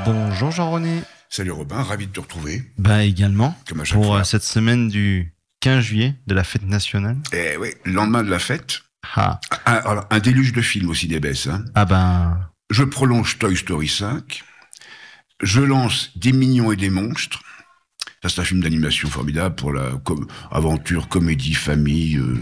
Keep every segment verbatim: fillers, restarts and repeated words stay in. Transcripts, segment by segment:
Bonjour Jean-René. Salut Robin, ravi de te retrouver. Bah également, Comme à chaque pour fois. euh, cette semaine du quinze juillet de la fête nationale. Eh oui, le lendemain de la fête, Ah, un, alors, un déluge de films aussi des baisses. Hein. ah ben, Je prolonge Toy Story cinq, je lance Des mignons et des monstres. Ça, c'est un film d'animation formidable pour la com- aventure, comédie, famille. euh,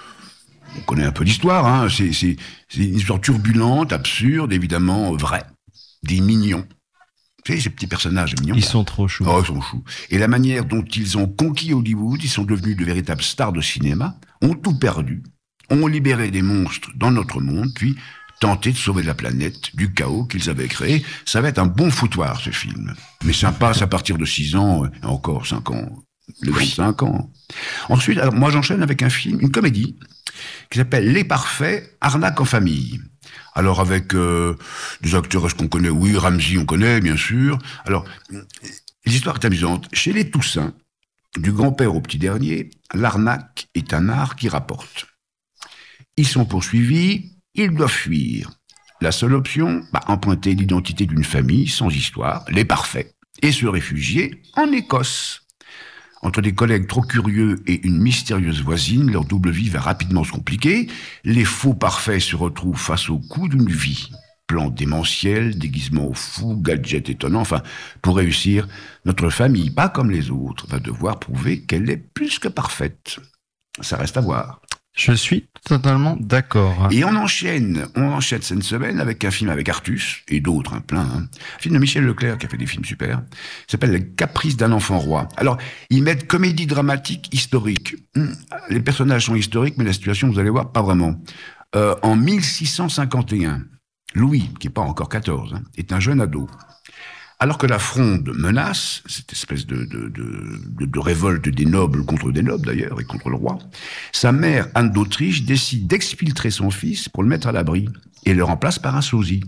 on connaît un peu l'histoire, hein. c'est, c'est, c'est une histoire turbulente, absurde, évidemment vraie. Des mignons. Tu sais, ces petits personnages mignons. ils là. sont trop choux. Oh, ils sont choux. Et la manière dont ils ont conquis Hollywood, ils sont devenus de véritables stars de cinéma, ont tout perdu, ont libéré des monstres dans notre monde, puis tenté de sauver la planète du chaos qu'ils avaient créé. Ça va être un bon foutoir, ce film. Mais ça passe à partir de six ans, et encore cinq ans, le vingt-cinq ans. Ensuite, alors, moi j'enchaîne avec un film, une comédie, qui s'appelle Les Parfaits, Arnaque en famille. Alors avec euh, des acteurs, est-ce qu'on connaît? Oui, Ramsey, on connaît, bien sûr. Alors, l'histoire est amusante. Chez les Toussaint, du grand-père au petit dernier, l'arnaque est un art qui rapporte. Ils sont poursuivis, ils doivent fuir. La seule option, bah, emprunter l'identité d'une famille sans histoire, les parfaits, et se réfugier en Écosse. Entre des collègues trop curieux et une mystérieuse voisine, leur double vie va rapidement se compliquer. Les faux parfaits se retrouvent face au coût d'une vie. Plans démentiels, déguisements fous, gadgets étonnants. Enfin, pour réussir, notre famille, pas comme les autres, va devoir prouver qu'elle est plus que parfaite. Ça reste à voir. Je suis totalement d'accord. Et on enchaîne, on enchaîne cette semaine avec un film avec Artus, et d'autres, hein, plein. Hein. Un film de Michel Leclerc qui a fait des films super. Il s'appelle Les Caprices d'un enfant roi. Alors, ils mettent comédie dramatique historique. Hum, les personnages sont historiques, mais la situation, vous allez voir, pas vraiment. Euh, en mille six cent cinquante et un, Louis, qui n'est pas encore quatorze, hein, est un jeune ado. Alors que la Fronde menace, cette espèce de, de, de, de, de révolte des nobles contre des nobles d'ailleurs, et contre le roi, sa mère, Anne d'Autriche, décide d'exfiltrer son fils pour le mettre à l'abri, et le remplace par un sosie.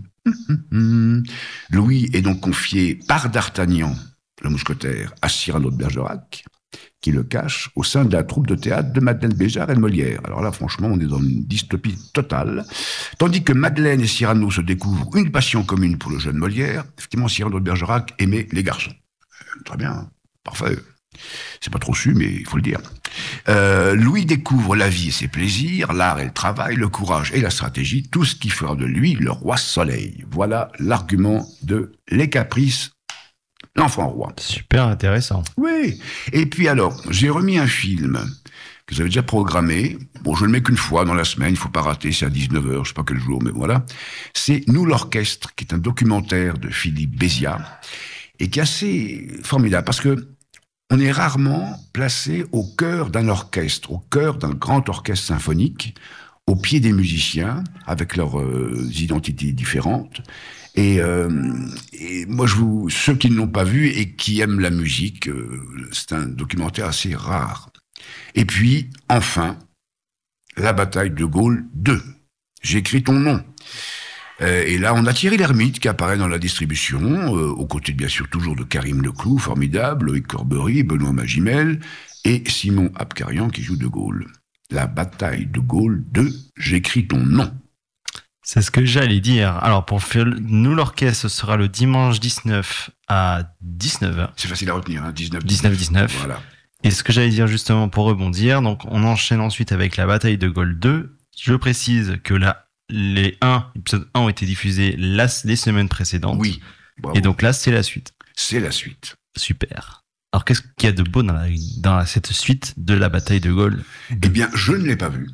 Louis est donc confié par D'Artagnan, le mousquetaire, à Cyrano de Bergerac, qui le cache au sein de la troupe de théâtre de Madeleine Béjart et de Molière. Alors là, franchement, on est dans une dystopie totale. Tandis que Madeleine et Cyrano se découvrent une passion commune pour le jeune Molière, effectivement, Cyrano de Bergerac aimait les garçons. Euh, très bien, parfait. C'est pas trop su, mais il faut le dire. Euh, Louis découvre la vie et ses plaisirs, l'art et le travail, le courage et la stratégie, tout ce qui fera de lui le roi soleil. Voilà l'argument de Les Caprices, l'enfant roi. Super intéressant. Oui. Et puis alors, j'ai remis un film que j'avais déjà programmé. Bon, je le mets qu'une fois dans la semaine, il faut pas rater, c'est à dix-neuf heures, je sais pas quel jour, mais voilà. C'est Nous l'orchestre, qui est un documentaire de Philippe Béziat, et qui est assez formidable, parce que on est rarement placé au cœur d'un orchestre, au cœur d'un grand orchestre symphonique, au pied des musiciens, avec leurs euh, identités différentes. Et, euh, et moi, je vous, ceux qui ne l'ont pas vu et qui aiment la musique, euh, c'est un documentaire assez rare. Et puis, enfin, La bataille de Gaulle deux. J'écris ton nom. Euh, et là, on a Thierry Lhermitte qui apparaît dans la distribution, euh, aux côtés, bien sûr, toujours de Karim Leclou, formidable, Loïc Corbery, Benoît Magimel, et Simon Abkarian qui joue de Gaulle. La bataille de Gaulle deux. J'écris ton nom. C'est ce que j'allais dire. Alors, pour faire nous l'orchestre, ce sera le dimanche dix-neuf à dix-neuf heures. C'est facile à retenir, hein, dix-neuf dix-neuf dix-neuf. Voilà. Et ce que j'allais dire justement pour rebondir, donc on enchaîne ensuite avec la bataille de Gaulle deux. Je précise que là, les un, épisode un ont été diffusés la, les semaines précédentes. Oui. Bravo. Et donc là, c'est la suite. C'est la suite. Super. Alors, qu'est-ce qu'il y a de beau dans, la, dans la, cette suite de la bataille de Gaulle? Eh bien, je ne l'ai pas vu.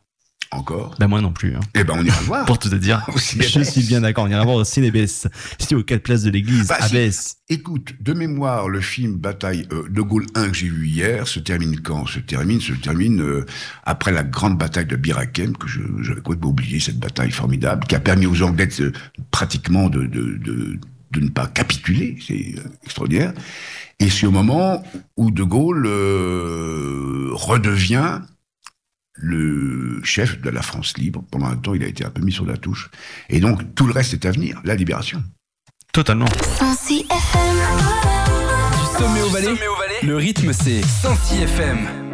Encore. Ben moi non plus. Hein. Eh ben, on ira le voir. Pour tout te dire, je suis bien d'accord. On ira voir au Cinébès. C'est aux quatre places de l'église, bah, à si. Besse. Écoute, de mémoire, le film Bataille euh, de Gaulle un que j'ai vu hier se termine quand? Se termine, se termine euh, après la grande bataille de Bir Hakeim, que je, j'avais complètement oublié, cette bataille formidable, qui a permis aux Anglais de, pratiquement de, de, de, de ne pas capituler. C'est euh, extraordinaire. Et c'est au moment où De Gaulle euh, redevient le chef de la France libre. Pendant un temps, il a été un peu mis sur la touche. Et donc, tout le reste est à venir, la libération. Totalement. cent six F M. Du sommet au Valais, le rythme c'est cent six F M.